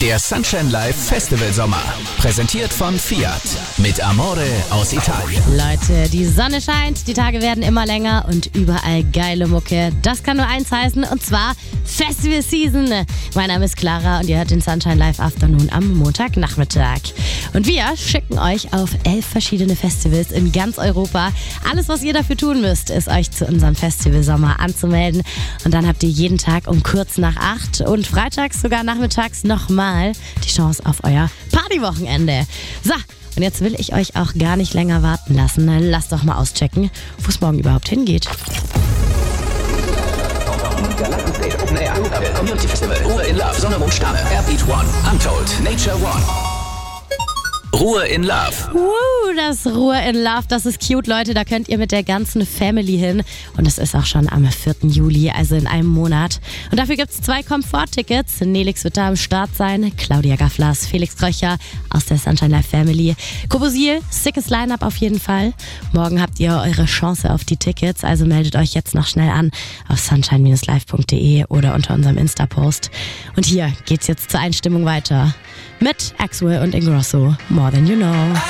Der Sunshine Live Festival Sommer. Präsentiert von Fiat. Mit Amore aus Italien. Leute, die Sonne scheint, die Tage werden immer länger und überall geile Mucke. Das kann nur eins heißen, und zwar Festival Season. Mein Name ist Clara und ihr hört den Sunshine Live Afternoon am Montagnachmittag. Und wir schicken euch auf 11 verschiedene Festivals in ganz Europa. Alles, was ihr dafür tun müsst, ist euch zu unserem Festival Sommer anzumelden. Und dann habt ihr jeden Tag um kurz nach 8 und freitags sogar nachmittags nochmal die Chance auf euer Partywochenende. So, und jetzt will ich euch auch gar nicht länger warten lassen. Lasst doch mal auschecken, wo es morgen überhaupt hingeht. Community Festival. Ruhe in Love. Sonne, Mond, Sterne. Airbeat One. Untold. Nature One. Ruhe in Love. Das Ruhe in Love, das ist cute, Leute. Da könnt ihr mit der ganzen Family hin. Und es ist auch schon am 4. Juli, also in einem Monat. Und dafür gibt es 2 Komfort-Tickets. Nelix wird da am Start sein. Claudia Gafflers, Felix Kröcher aus der Sunshine Live Family. Kobosil, sickes Line-Up auf jeden Fall. Morgen habt ihr eure Chance auf die Tickets. Also meldet euch jetzt noch schnell an auf sunshine-live.de oder unter unserem Insta-Post. Und hier geht's jetzt zur Einstimmung weiter. Mit Axwell und Ingrosso. More Than You Know.